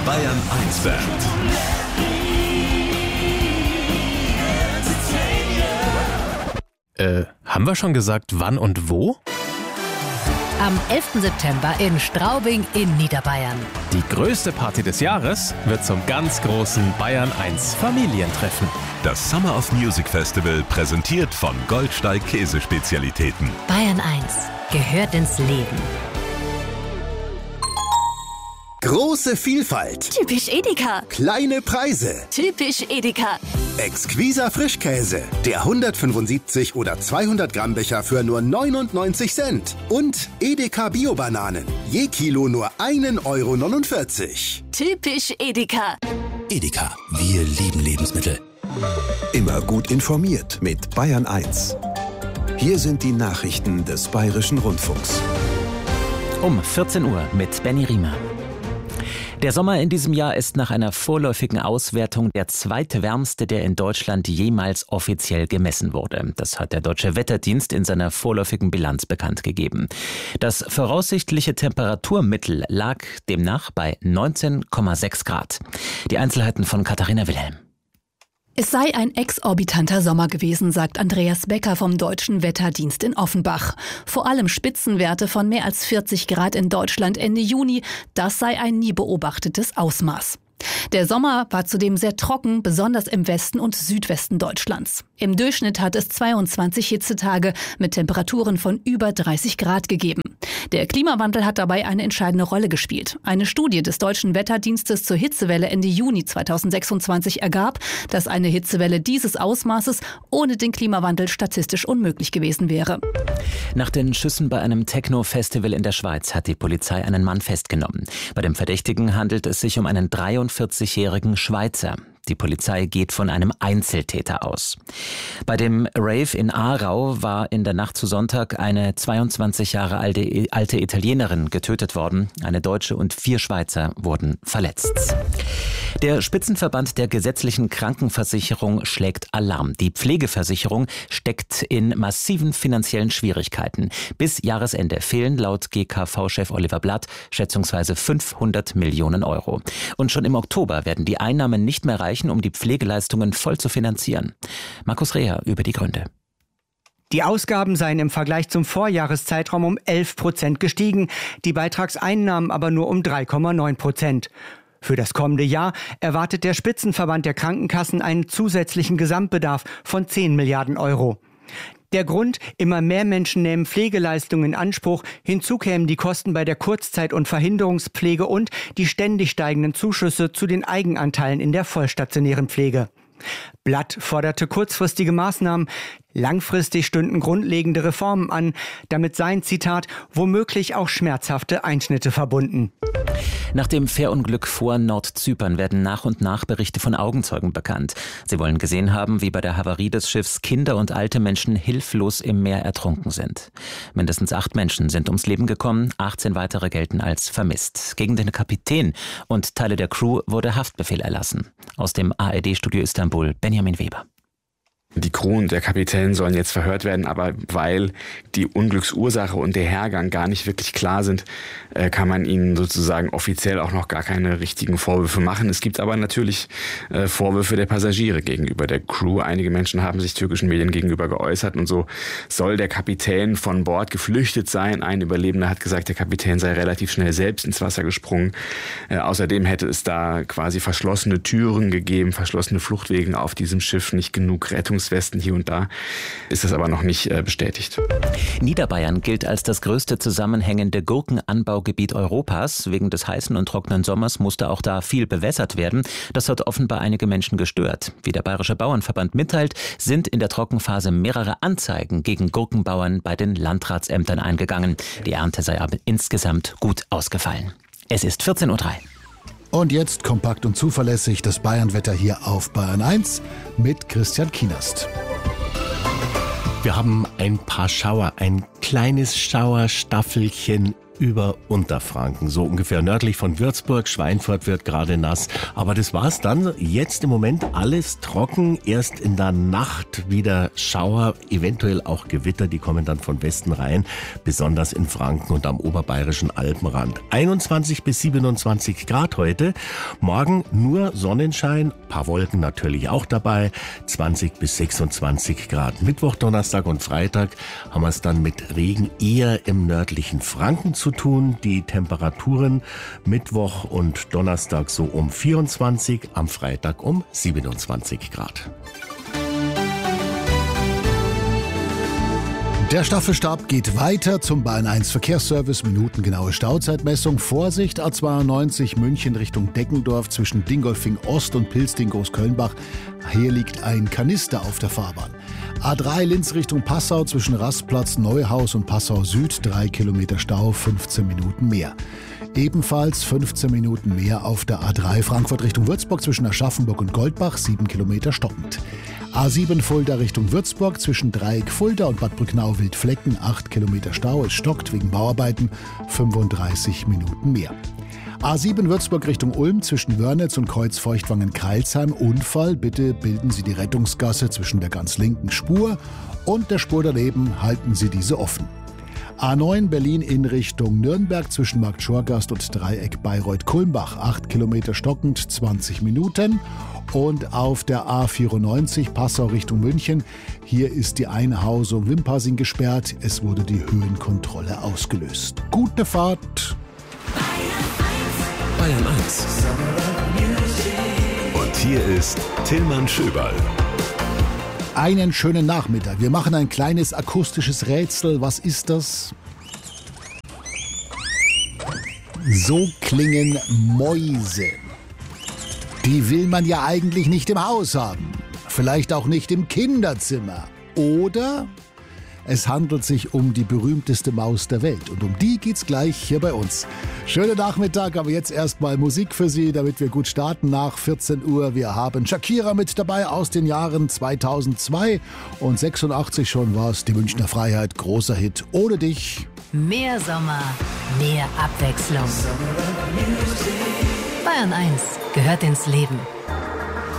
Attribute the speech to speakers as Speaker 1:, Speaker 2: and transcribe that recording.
Speaker 1: Bayern 1 Band.
Speaker 2: Haben wir schon gesagt, wann und wo?
Speaker 3: Am 11. September in Straubing in Niederbayern.
Speaker 2: Die größte Party des Jahres wird zum ganz großen Bayern 1 Familientreffen.
Speaker 1: Das Summer of Music Festival, präsentiert von Goldsteig Käsespezialitäten.
Speaker 3: Bayern 1 gehört ins Leben.
Speaker 4: Große Vielfalt.
Speaker 5: Typisch Edeka.
Speaker 4: Kleine Preise.
Speaker 5: Typisch Edeka.
Speaker 4: Exquiser Frischkäse. Der 175 oder 200 Gramm Becher für nur 99 Cent. Und Edeka Bio-Bananen. Je Kilo nur 1,49 €.
Speaker 5: Typisch Edeka.
Speaker 6: Edeka, wir lieben Lebensmittel.
Speaker 7: Immer gut informiert mit Bayern 1. Hier sind die Nachrichten des Bayerischen Rundfunks.
Speaker 8: Um 14 Uhr mit Benny Riemer. Der Sommer in diesem Jahr ist nach einer vorläufigen Auswertung der zweitwärmste, der in Deutschland jemals offiziell gemessen wurde. Das hat der Deutsche Wetterdienst in seiner vorläufigen Bilanz bekannt gegeben. Das voraussichtliche Temperaturmittel lag demnach bei 19,6 Grad. Die Einzelheiten von Katharina Wilhelm.
Speaker 9: Es sei ein exorbitanter Sommer gewesen, sagt Andreas Becker vom Deutschen Wetterdienst in Offenbach. Vor allem Spitzenwerte von mehr als 40 Grad in Deutschland Ende Juni, das sei ein nie beobachtetes Ausmaß. Der Sommer war zudem sehr trocken, besonders im Westen und Südwesten Deutschlands. Im Durchschnitt hat es 22 Hitzetage mit Temperaturen von über 30 Grad gegeben. Der Klimawandel hat dabei eine entscheidende Rolle gespielt. Eine Studie des Deutschen Wetterdienstes zur Hitzewelle Ende Juni 2026 ergab, dass eine Hitzewelle dieses Ausmaßes ohne den Klimawandel statistisch unmöglich gewesen wäre.
Speaker 8: Nach den Schüssen bei einem Techno-Festival in der Schweiz hat die Polizei einen Mann festgenommen. Bei dem Verdächtigen handelt es sich um einen 43-jährigen Schweizer. Die Polizei geht von einem Einzeltäter aus. Bei dem Rave in Aarau war in der Nacht zu Sonntag eine 22 Jahre alte Italienerin getötet worden. Eine Deutsche und 4 Schweizer wurden verletzt. Der Spitzenverband der gesetzlichen Krankenversicherung schlägt Alarm. Die Pflegeversicherung steckt in massiven finanziellen Schwierigkeiten. Bis Jahresende fehlen laut GKV-Chef Oliver Blatt schätzungsweise 500 Millionen Euro. Und schon im Oktober werden die Einnahmen nicht mehr reichen, um die Pflegeleistungen voll zu finanzieren. Markus Reher über die Gründe.
Speaker 10: Die Ausgaben seien im Vergleich zum Vorjahreszeitraum um 11% gestiegen, die Beitragseinnahmen aber nur um 3,9%. Für das kommende Jahr erwartet der Spitzenverband der Krankenkassen einen zusätzlichen Gesamtbedarf von 10 Milliarden Euro. Der Grund: immer mehr Menschen nehmen Pflegeleistungen in Anspruch. Hinzu kämen die Kosten bei der Kurzzeit- und Verhinderungspflege und die ständig steigenden Zuschüsse zu den Eigenanteilen in der vollstationären Pflege. Blatt forderte kurzfristige Maßnahmen. Langfristig stünden grundlegende Reformen an. Damit seien, Zitat, womöglich auch schmerzhafte Einschnitte verbunden.
Speaker 8: Nach dem Fährunglück vor Nordzypern werden nach und nach Berichte von Augenzeugen bekannt. Sie wollen gesehen haben, wie bei der Havarie des Schiffs Kinder und alte Menschen hilflos im Meer ertrunken sind. Mindestens 8 Menschen sind ums Leben gekommen, 18 weitere gelten als vermisst. Gegen den Kapitän und Teile der Crew wurde Haftbefehl erlassen. Aus dem ARD-Studio Istanbul, Benjamin Weber.
Speaker 11: Die Crew und der Kapitän sollen jetzt verhört werden, aber weil die Unglücksursache und der Hergang gar nicht wirklich klar sind, kann man ihnen sozusagen offiziell auch noch gar keine richtigen Vorwürfe machen. Es gibt aber natürlich Vorwürfe der Passagiere gegenüber der Crew. Einige Menschen haben sich türkischen Medien gegenüber geäußert und so soll der Kapitän von Bord geflüchtet sein. Ein Überlebender hat gesagt, der Kapitän sei relativ schnell selbst ins Wasser gesprungen. Außerdem hätte es da quasi verschlossene Türen gegeben, verschlossene Fluchtwege auf diesem Schiff, nicht genug Rettungswesten hier und da, ist das aber noch nicht bestätigt.
Speaker 8: Niederbayern gilt als das größte zusammenhängende Gurkenanbaugebiet Europas. Wegen des heißen und trockenen Sommers musste auch da viel bewässert werden. Das hat offenbar einige Menschen gestört. Wie der Bayerische Bauernverband mitteilt, sind in der Trockenphase mehrere Anzeigen gegen Gurkenbauern bei den Landratsämtern eingegangen. Die Ernte sei aber insgesamt gut ausgefallen. Es ist 14:03 Uhr.
Speaker 12: Und jetzt kompakt und zuverlässig das Bayernwetter hier auf Bayern 1 mit Christian Kienast.
Speaker 2: Wir haben ein paar Schauer, ein kleines Schauerstaffelchen
Speaker 13: über Unterfranken, so ungefähr nördlich von Würzburg. Schweinfurt wird gerade nass. Aber das war's dann. Jetzt im Moment alles trocken. Erst in der Nacht wieder Schauer, eventuell auch Gewitter. Die kommen dann von Westen rein, besonders in Franken und am oberbayerischen Alpenrand. 21 bis 27 Grad heute. Morgen nur Sonnenschein, paar Wolken natürlich auch dabei. 20 bis 26 Grad. Mittwoch, Donnerstag und Freitag haben wir es dann mit Regen eher im nördlichen Franken zu tun. Die Temperaturen Mittwoch und Donnerstag so um 24, am Freitag um 27 Grad.
Speaker 12: Der Staffelstab geht weiter zum Bayern 1 Verkehrsservice. Minutengenaue Stauzeitmessung. Vorsicht, A92 München Richtung Deckendorf zwischen Dingolfing Ost und Pilsting Großkölnbach. Hier liegt ein Kanister auf der Fahrbahn. A3 Linz Richtung Passau zwischen Rastplatz Neuhaus und Passau Süd. 3 Kilometer Stau, 15 Minuten mehr. Ebenfalls 15 Minuten mehr auf der A3 Frankfurt Richtung Würzburg zwischen Aschaffenburg und Goldbach, 7 Kilometer stockend. A7 Fulda Richtung Würzburg zwischen Dreieck Fulda und Bad Brücknau-Wildflecken, 8 Kilometer Stau, es stockt wegen Bauarbeiten, 35 Minuten mehr. A7 Würzburg Richtung Ulm zwischen Wörnitz und Kreuz-Feuchtwangen-Kreilsheim, Unfall, bitte bilden Sie die Rettungsgasse zwischen der ganz linken Spur und der Spur daneben, halten Sie diese offen. A9 Berlin in Richtung Nürnberg zwischen Markt Schorgast und Dreieck Bayreuth-Kulmbach, 8 Kilometer stockend, 20 Minuten. Und auf der A94 Passau Richtung München, hier ist die Einhausung Wimpassing gesperrt. Es wurde die Höhenkontrolle ausgelöst. Gute Fahrt!
Speaker 1: Bayern 1. Und hier ist Tillmann Schöberl.
Speaker 12: Einen schönen Nachmittag. Wir machen ein kleines akustisches Rätsel. Was ist das? So klingen Mäuse. Die will man ja eigentlich nicht im Haus haben. Vielleicht auch nicht im Kinderzimmer. Oder es handelt sich um die berühmteste Maus der Welt. Und um die geht's gleich hier bei uns. Schönen Nachmittag, aber jetzt erstmal Musik für Sie, damit wir gut starten nach 14 Uhr. Wir haben Shakira mit dabei aus den Jahren 2002 und 86 schon war es die Münchner Freiheit. Großer Hit. Ohne dich.
Speaker 3: Mehr Sommer, mehr Abwechslung. Bayern 1 gehört ins Leben.